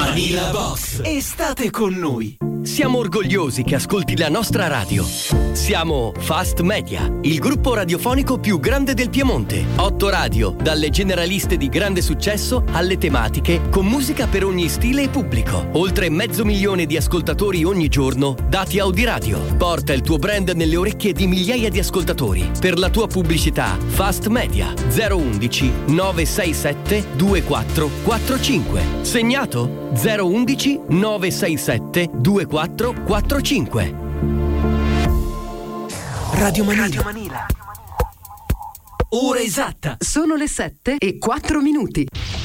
Manila Box e state con noi. Siamo orgogliosi che ascolti la nostra radio. Siamo Fast Media, il gruppo radiofonico più grande del Piemonte. 8 radio, dalle generaliste di grande successo alle tematiche, con musica per ogni stile e pubblico. Oltre 500.000 di ascoltatori ogni giorno, dati Audiradio. Porta il tuo brand nelle orecchie di migliaia di ascoltatori. Per la tua pubblicità, Fast Media 011 967 2445. Segnato? 011 967 2445. Radio Manila. Ora esatta. Sono le 7:04.